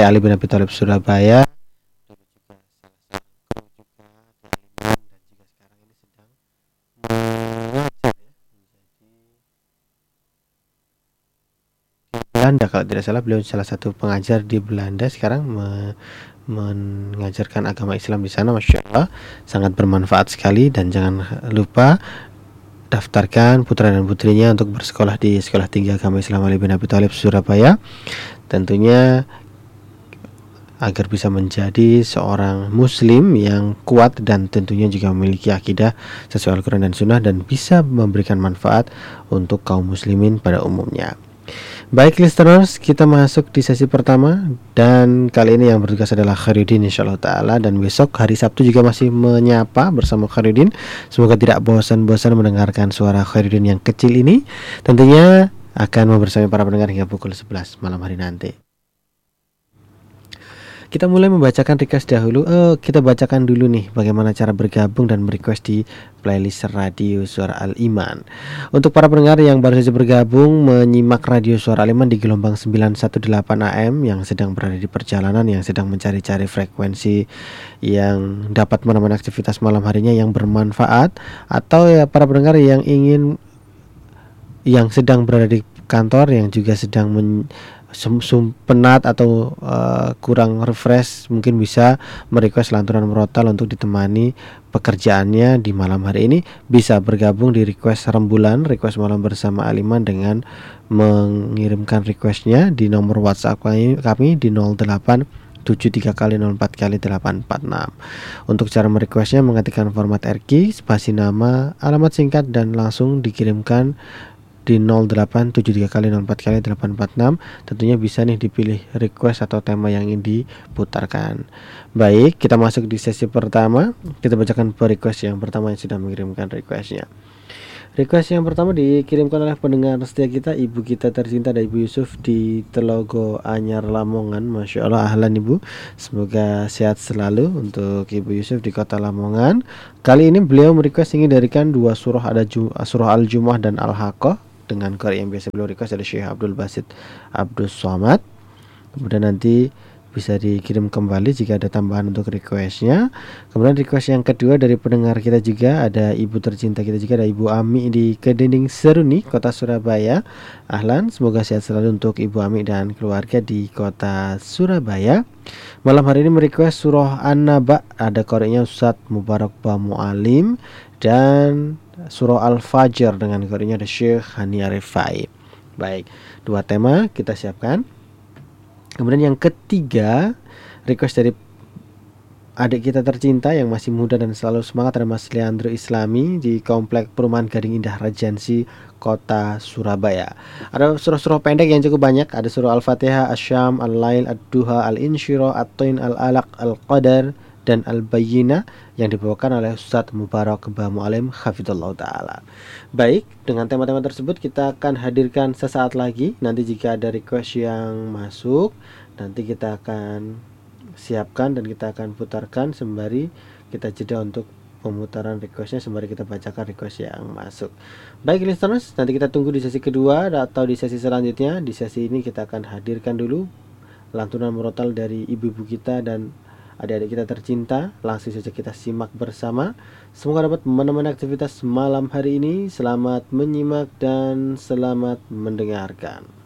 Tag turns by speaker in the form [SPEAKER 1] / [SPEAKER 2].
[SPEAKER 1] Ali bin Abi Thalib Surabaya. Dulu juga salah satu guru juga di Aliman dan juga sekarang ini sedang mengajar ya, menjadi di Belanda kalau tidak salah. Beliau salah satu pengajar di Belanda sekarang mengajarkan agama Islam di sana. Masya Allah, sangat bermanfaat sekali. Dan jangan lupa daftarkan putra dan putrinya untuk bersekolah di Sekolah Tinggi Agama Islam Ali bin Abi Thalib Surabaya, tentunya agar bisa menjadi seorang muslim yang kuat dan tentunya juga memiliki akidah sesuai Al-Quran dan Sunnah dan bisa memberikan manfaat untuk kaum muslimin pada umumnya. Baik listeners, kita masuk di sesi pertama dan kali ini yang bertugas adalah Khairuddin insyaallah ta'ala, dan besok hari Sabtu juga masih menyapa bersama Khairuddin. Semoga tidak bosan-bosan mendengarkan suara Khairuddin yang kecil ini. Tentunya akan membersamai para pendengar hingga pukul 11 malam hari nanti. Kita mulai membacakan request dahulu. Kita bacakan dulu nih bagaimana cara bergabung dan request di playlist Radio Suara Al-Iman. Untuk para pendengar yang baru saja bergabung menyimak Radio Suara Al-Iman di gelombang 918 AM yang sedang berada di perjalanan, yang sedang mencari-cari frekuensi yang dapat menemani aktivitas malam harinya yang bermanfaat, atau ya para pendengar yang sedang berada di kantor yang juga sedang penat atau kurang refresh, mungkin bisa merequest lantunan merotal untuk ditemani pekerjaannya di malam hari ini. Bisa bergabung di request rembulan, request malam bersama Aliman dengan mengirimkan requestnya di nomor WhatsApp kami di 08 73 kali 04 kali 846. Untuk cara merequestnya mengetikkan format RQ, spasi nama, alamat singkat dan langsung dikirimkan di 0873 kali 04 kali 846. Tentunya bisa nih dipilih request atau tema yang ingin diputarkan. Baik, kita masuk di sesi pertama. Kita bacakan per request yang pertama yang sudah mengirimkan requestnya. Request yang pertama dikirimkan oleh pendengar setia kita, ibu kita tercinta, ada Ibu Yusuf di Telogo Anyar Lamongan. Masya Allah, ahlan Ibu, semoga sehat selalu untuk Ibu Yusuf di kota Lamongan. Kali ini beliau merequest ingin dirikan dua surah, ada surah Al-Jumu'ah dan Al-Haqqah dengan qari yang biasa beliau request, ada Syekh Abdul Basit Abdus Somad. Kemudian nanti bisa dikirim kembali jika ada tambahan untuk requestnya. Kemudian request yang kedua dari pendengar kita juga, ada ibu tercinta kita juga, ada Ibu Ami di Kedending Seruni, kota Surabaya. Ahlan, semoga sehat selalu untuk Ibu Ami dan keluarga di kota Surabaya. Malam hari ini merequest surah An-Naba, ada qari'nya Ustadz Mubarak Ba Mu'alim, dan surah Al-Fajr dengan qari'nya ada Syekh Hani Arifai. Baik, dua tema kita siapkan. Kemudian yang ketiga, request dari adik kita tercinta yang masih muda dan selalu semangat, ada Mas Leandro Islami di Komplek Perumahan Gading Indah Regensi, kota Surabaya. Ada surah-surah pendek yang cukup banyak, ada surah Al-Fatihah, Asy-Syam, Al-Lail, Ad-Duha, Al-Insyirah, At-Tin, Al-Alaq, Al-Qadar dan Al-Bayyinah yang dibawakan oleh Ustadz Mubarak Ba Mu'alim hafizallahu ta'ala. Baik, dengan tema-tema tersebut kita akan hadirkan sesaat lagi. Nanti jika ada request yang masuk, nanti kita akan siapkan dan kita akan putarkan sembari kita jeda untuk pemutaran requestnya, sembari kita bacakan request yang masuk. Baik listeners, nanti kita tunggu di sesi kedua atau di sesi selanjutnya. Di sesi ini kita akan hadirkan dulu lantunan murotal dari ibu-ibu kita dan adik-adik kita tercinta. Langsung saja kita simak bersama. Semoga dapat menemani aktivitas malam hari ini. Selamat menyimak dan selamat mendengarkan.